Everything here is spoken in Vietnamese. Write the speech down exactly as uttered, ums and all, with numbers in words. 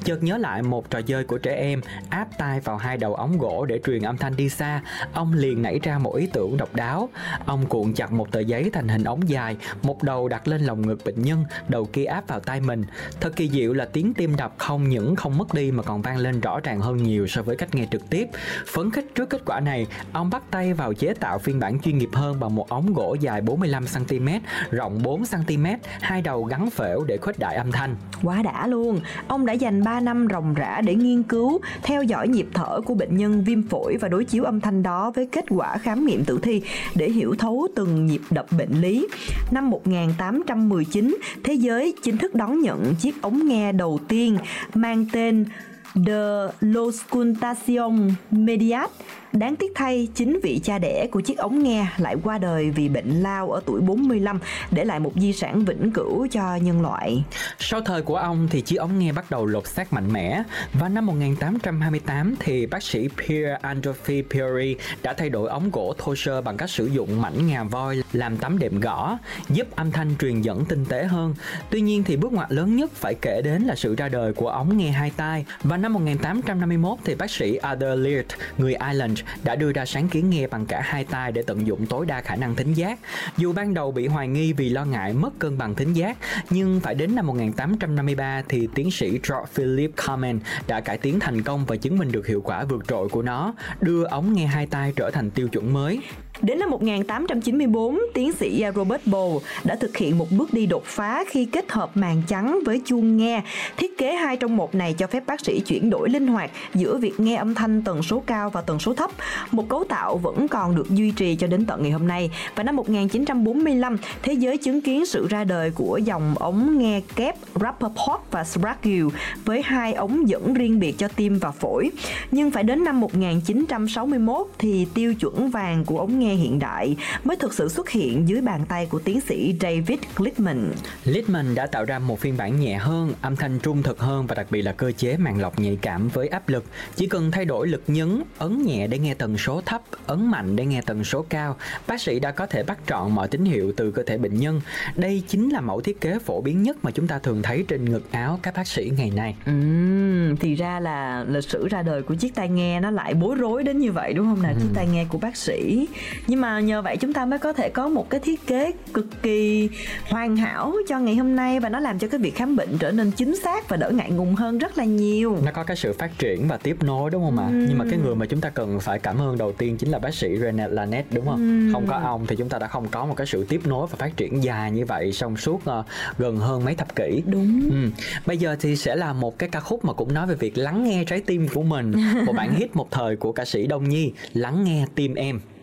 Chợt nhớ lại một trò chơi của trẻ em, áp tai vào hai đầu ống gỗ để truyền âm thanh đi xa, ông liền nảy ra một ý tưởng độc đáo. Ông cuộn chặt một tờ giấy thành hình ống dài, một đầu đặt lên lồng ngực bệnh nhân, đầu kia áp vào tai mình. Thật kỳ diệu là tiếng tim đập không những không mất đi mà còn vang lên rõ ràng hơn nhiều so với cách nghe trực tiếp. Phấn khích trước kết quả này, ông bắt tay vào chế tạo phiên bản chuyên nghiệp hơn bằng một ống gỗ dài bốn mươi lăm xăng-ti-mét, rộng bốn xăng-ti-mét, hai đầu gắn phễu để khuếch đại âm thanh. Quá đã luôn. Ông đã dành ba năm ròng rã để nghiên cứu, theo dõi nhịp thở của bệnh nhân viêm phổi và đối chiếu âm thanh đó với kết quả khám nghiệm tử thi để hiểu thấu từng nhịp đập bệnh lý. Năm một nghìn tám trăm mười chín, thế giới chính thức đón nhận chiếc ống nghe đầu tiên mang tên The L'auscultation Mediate. Đáng tiếc thay, chính vị cha đẻ của chiếc ống nghe lại qua đời vì bệnh lao ở tuổi bốn mươi lăm, để lại một di sản vĩnh cửu cho nhân loại. Sau thời của ông thì chiếc ống nghe bắt đầu lột xác mạnh mẽ. Vào năm một nghìn tám trăm hai mươi tám thì bác sĩ Pierre Adolphe Curie đã thay đổi ống gỗ thô sơ bằng cách sử dụng mảnh ngà voi làm tấm đệm gõ, giúp âm thanh truyền dẫn tinh tế hơn. Tuy nhiên thì bước ngoặt lớn nhất phải kể đến là sự ra đời của ống nghe hai tai. Vào năm một nghìn tám trăm năm mươi mốt thì bác sĩ Arthur Leard, người Ireland, đã đưa ra sáng kiến nghe bằng cả hai tai để tận dụng tối đa khả năng thính giác. Dù ban đầu bị hoài nghi vì lo ngại mất cân bằng thính giác, nhưng phải đến năm một nghìn tám trăm năm mươi ba thì tiến sĩ George Philip Kamen đã cải tiến thành công và chứng minh được hiệu quả vượt trội của nó, đưa ống nghe hai tai trở thành tiêu chuẩn mới. Đến năm một nghìn tám trăm chín mươi tư, tiến sĩ Robert Ball đã thực hiện một bước đi đột phá khi kết hợp màng trắng với chuông nghe. Thiết kế hai trong một này cho phép bác sĩ chuyển đổi linh hoạt giữa việc nghe âm thanh tần số cao và tần số thấp. Một cấu tạo vẫn còn được duy trì cho đến tận ngày hôm nay. Và năm một nghìn chín trăm bốn mươi lăm, thế giới chứng kiến sự ra đời của dòng ống nghe kép Rappaport và Sprague với hai ống dẫn riêng biệt cho tim và phổi. Nhưng phải đến năm một nghìn chín trăm sáu mươi mốt thì tiêu chuẩn vàng của ống nghe hiện đại mới thực sự xuất hiện dưới bàn tay của tiến sĩ David Littman. Littman đã tạo ra một phiên bản nhẹ hơn, âm thanh trung thực hơn và đặc biệt là cơ chế màng lọc nhạy cảm với áp lực. Chỉ cần thay đổi lực nhấn, ấn nhẹ để nghe tần số thấp, ấn mạnh để nghe tần số cao, bác sĩ đã có thể bắt trọn mọi tín hiệu từ cơ thể bệnh nhân. Đây chính là mẫu thiết kế phổ biến nhất mà chúng ta thường thấy trên ngực áo các bác sĩ ngày nay. Uhm, thì ra là lịch sử ra đời của chiếc tai nghe nó lại bối rối đến như vậy đúng không nào? Uhm. Chiếc tai nghe của bác sĩ. Nhưng mà nhờ vậy chúng ta mới có thể có một cái thiết kế cực kỳ hoàn hảo cho ngày hôm nay, và nó làm cho cái việc khám bệnh trở nên chính xác và đỡ ngại ngùng hơn rất là nhiều. Nó có cái sự phát triển và tiếp nối đúng không ạ? Uhm. Nhưng mà cái người mà chúng ta cần phải cảm ơn đầu tiên chính là bác sĩ René Laennec đúng không? Uhm. Không có ông thì chúng ta đã không có một cái sự tiếp nối và phát triển dài như vậy trong suốt uh, gần hơn mấy thập kỷ. Đúng. Uhm. Bây giờ thì sẽ là một cái ca khúc mà cũng nói về việc lắng nghe trái tim của mình. Một bản hit một thời của ca sĩ Đông Nhi, Lắng nghe tim em.